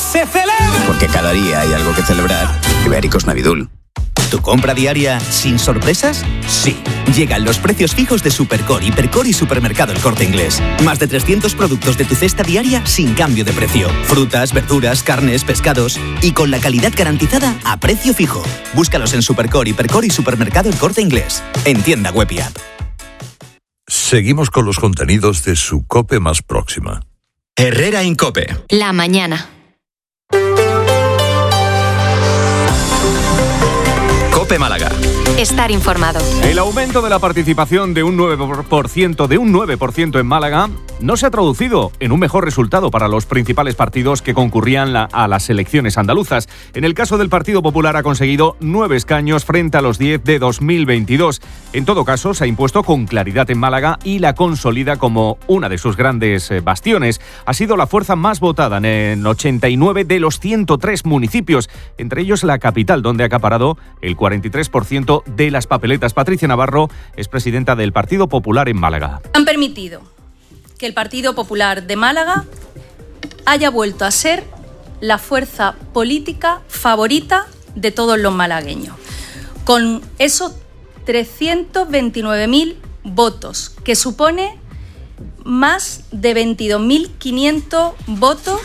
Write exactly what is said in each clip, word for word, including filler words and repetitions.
se celebra. Porque cada día hay algo que celebrar. Ibéricos Navidul. ¿Tu compra diaria sin sorpresas? Sí. Llegan los precios fijos de Supercore, Hipercore y Supermercado El Corte Inglés. Más de trescientos productos de tu cesta diaria sin cambio de precio. Frutas, verduras, carnes, pescados y con la calidad garantizada a precio fijo. Búscalos en Supercore, Hipercore y Supermercado El Corte Inglés. En tienda web y app. Seguimos con los contenidos de su COPE más próxima. Herrera en COPE. La mañana. COPE Málaga. Estar informado. El aumento de la participación de un nueve por ciento, de un nueve por ciento en Málaga no se ha traducido en un mejor resultado para los principales partidos que concurrían la, a las elecciones andaluzas. En el caso del Partido Popular ha conseguido nueve escaños frente a los diez de dos mil veintidós. En todo caso, se ha impuesto con claridad en Málaga y la consolida como una de sus grandes eh, bastiones. Ha sido la fuerza más votada en ochenta y nueve de los ciento tres municipios, entre ellos la capital, donde ha acaparado el cuarenta y tres por ciento de las papeletas. Patricia Navarro es presidenta del Partido Popular en Málaga. Han permitido que el Partido Popular de Málaga haya vuelto a ser la fuerza política favorita de todos los malagueños, con esos trescientos veintinueve mil votos, que supone más de veintidós mil quinientos votos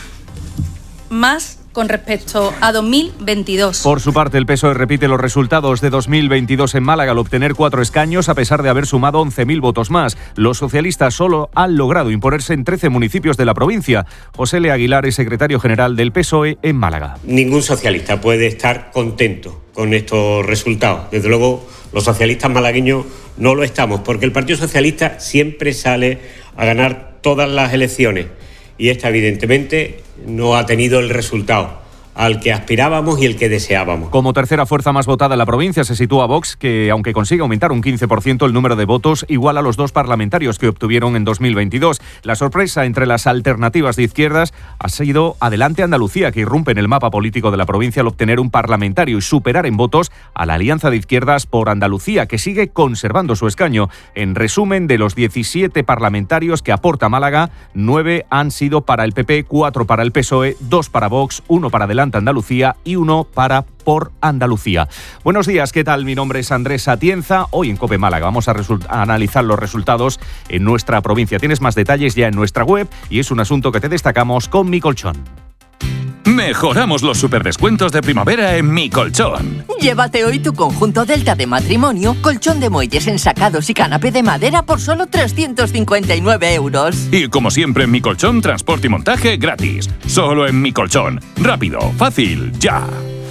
más con respecto a dos mil veintidós. Por su parte, el P S O E repite los resultados de dos mil veintidós en Málaga al obtener cuatro escaños, a pesar de haber sumado once mil votos más. Los socialistas solo han logrado imponerse en trece municipios de la provincia. José L. Aguilar es secretario general del P S O E en Málaga. Ningún socialista puede estar contento con estos resultados. Desde luego, los socialistas malagueños no lo estamos, porque el Partido Socialista siempre sale a ganar todas las elecciones. Y esta, evidentemente, no ha tenido el resultado al que aspirábamos y el que deseábamos. Como tercera fuerza más votada en la provincia se sitúa Vox, que aunque consigue aumentar un quince por ciento el número de votos, igual a los dos parlamentarios que obtuvieron en dos mil veintidós. La sorpresa entre las alternativas de izquierdas ha sido Adelante Andalucía, que irrumpe en el mapa político de la provincia al obtener un parlamentario y superar en votos a la Alianza de Izquierdas por Andalucía, que sigue conservando su escaño. En resumen, de los diecisiete parlamentarios que aporta Málaga, nueve han sido para el P P, cuatro para el P S O E, dos para Vox, uno para Adelante Andalucía y uno para Por Andalucía. Buenos días, ¿qué tal? Mi nombre es Andrés Atienza. Hoy en COPE Málaga vamos a, result- a analizar los resultados en nuestra provincia. Tienes más detalles ya en nuestra web y es un asunto que te destacamos con Mi Colchón. Mejoramos los superdescuentos de primavera en Mi Colchón. Llévate hoy tu conjunto Delta de matrimonio, colchón de muelles ensacados y canapé de madera por solo trescientos cincuenta y nueve euros. Y como siempre en Mi Colchón, transporte y montaje gratis. Solo en Mi Colchón. Rápido, fácil, ya.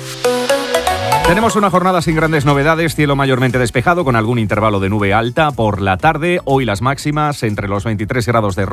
Tenemos una jornada sin grandes novedades, cielo mayormente despejado con algún intervalo de nube alta por la tarde. Hoy las máximas entre los veintitrés grados de